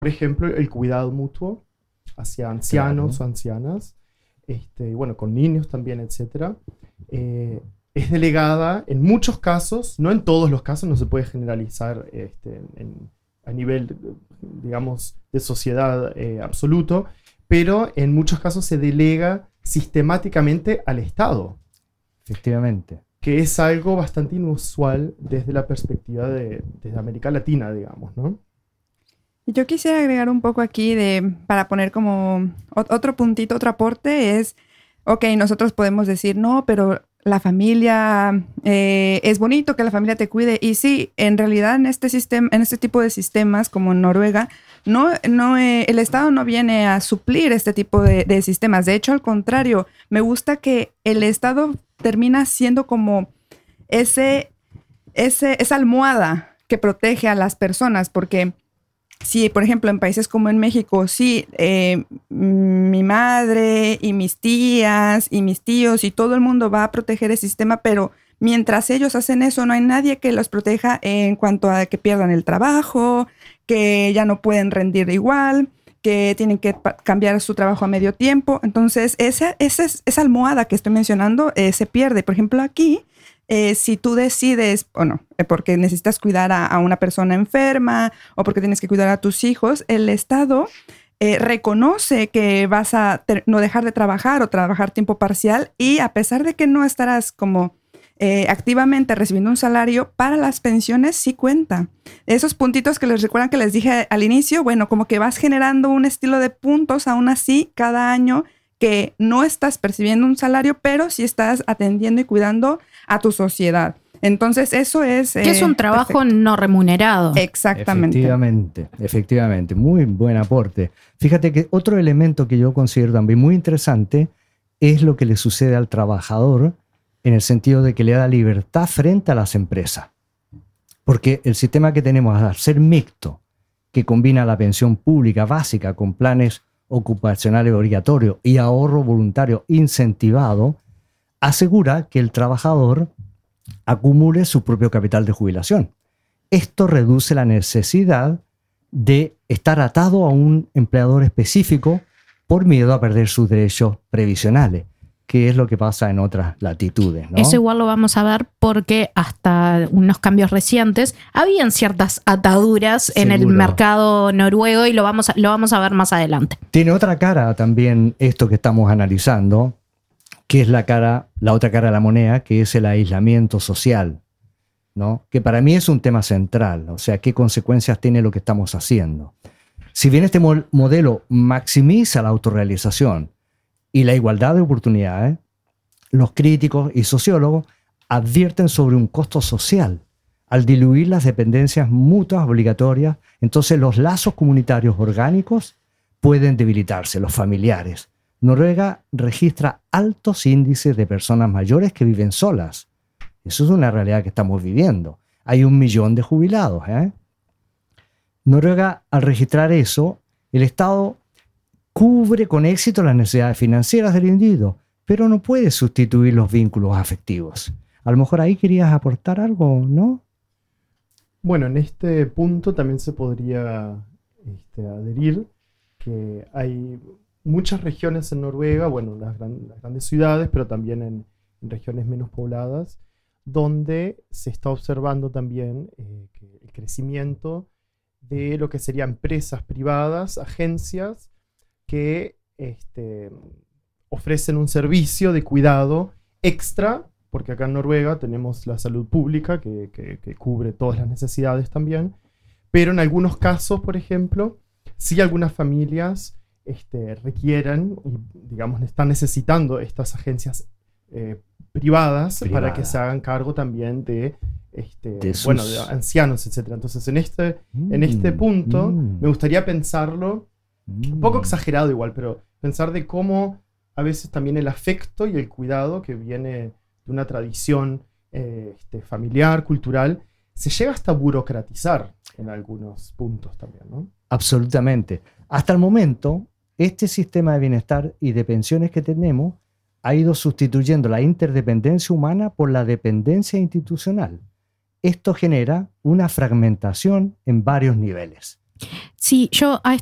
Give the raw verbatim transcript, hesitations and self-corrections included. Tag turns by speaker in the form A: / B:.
A: por ejemplo, el cuidado mutuo hacia ancianos
B: Claro.
A: o ancianas, este, y bueno, con niños también, etcétera. Eh, es delegada en muchos casos, no en todos los casos, no se puede generalizar este, en, a nivel, digamos, de sociedad eh, absoluto, pero en muchos casos se delega sistemáticamente al Estado,
B: Efectivamente.
A: que es algo bastante inusual desde la perspectiva de desde América Latina, digamos, ¿no?
C: Y yo quisiera agregar un poco aquí de, para poner como ot- otro puntito, otro aporte, es, ok, nosotros podemos decir, no, pero la familia, eh, es bonito que la familia te cuide. Y sí, en realidad en este sistema, en este tipo de sistemas como en Noruega, no, no, eh, el Estado no viene a suplir este tipo de, de sistemas. De hecho, al contrario, me gusta que el Estado termina siendo como ese, ese, esa almohada que protege a las personas, porque sí, por ejemplo, en países como en México, sí, eh, mi madre y mis tías y mis tíos y todo el mundo va a proteger el sistema, pero mientras ellos hacen eso, no hay nadie que los proteja en cuanto a que pierdan el trabajo, que ya no pueden rendir igual, que tienen que pa- cambiar su trabajo a medio tiempo. Entonces, esa, esa, esa almohada que estoy mencionando eh, se pierde. Por ejemplo, aquí, eh, si tú decides, o no, eh, porque necesitas cuidar a, a una persona enferma o porque tienes que cuidar a tus hijos, el Estado eh, reconoce que vas a ter- no dejar de trabajar o trabajar tiempo parcial, y a pesar de que no estarás como eh, activamente recibiendo un salario, para las pensiones sí cuenta. Esos puntitos que les recuerdan que les dije al inicio, bueno, como que vas generando un estilo de puntos aún así cada año, que no estás percibiendo un salario, pero sí estás atendiendo y cuidando a tu sociedad. Entonces, eso es...
D: Que es
C: eh,
D: un trabajo
C: perfecto.
D: no remunerado.
C: Exactamente.
B: Efectivamente, efectivamente. Muy buen aporte. Fíjate que otro elemento que yo considero también muy interesante es lo que le sucede al trabajador, en el sentido de que le da libertad frente a las empresas. Porque el sistema que tenemos, al ser mixto, que combina la pensión pública básica con planes ocupacionales obligatorios y ahorro voluntario incentivado, asegura que el trabajador acumule su propio capital de jubilación. Esto reduce la necesidad de estar atado a un empleador específico por miedo a perder sus derechos previsionales, que es lo que pasa en otras latitudes, ¿no?
D: Eso igual lo vamos a ver porque hasta unos cambios recientes habían ciertas ataduras en el
B: Seguro.
D: mercado noruego, y lo vamos a, lo vamos a ver más adelante.
B: Tiene otra cara también esto que estamos analizando, que es la cara, la otra cara de la moneda, que es el aislamiento social, ¿no? Que para mí es un tema central, o sea, qué consecuencias tiene lo que estamos haciendo. Si bien este mo- modelo maximiza la autorrealización y la igualdad de oportunidades, los críticos y sociólogos advierten sobre un costo social. Al diluir las dependencias mutuas obligatorias, entonces los lazos comunitarios orgánicos pueden debilitarse, los familiares. Noruega registra altos índices de personas mayores que viven solas. Eso es una realidad que estamos viviendo. Hay un millón de jubilados, ¿eh? Noruega, al registrar eso, el Estado cubre con éxito las necesidades financieras del individuo, pero no puede sustituir los vínculos afectivos. A lo mejor ahí querías aportar algo, ¿no?
A: Bueno, en este punto también se podría este, adherir que hay muchas regiones en Noruega, bueno, las, gran- las grandes ciudades, pero también en, en regiones menos pobladas, donde se está observando también eh, que el crecimiento de lo que serían empresas privadas, agencias, que este, ofrecen un servicio de cuidado extra, porque acá en Noruega tenemos la salud pública que, que, que cubre todas las necesidades también, pero en algunos casos, por ejemplo, sí algunas familias este, requieren, y digamos, están necesitando estas agencias eh, privadas
B: Privada.
A: para que se hagan cargo también de, este,
B: De sus-
A: bueno, de ancianos, etcétera. Entonces, en este, en este
B: Mm,
A: punto,
B: mm,
A: me gustaría pensarlo, un poco
B: mm.
A: exagerado igual, pero pensar de cómo a veces también el afecto y el cuidado que viene de una tradición eh, este, familiar, cultural, se llega hasta burocratizar en algunos puntos también, ¿no?
B: Absolutamente. Hasta el momento, este sistema de bienestar y de pensiones que tenemos ha ido sustituyendo la interdependencia humana por la dependencia institucional. Esto genera una fragmentación en varios niveles.
D: Sí, yo a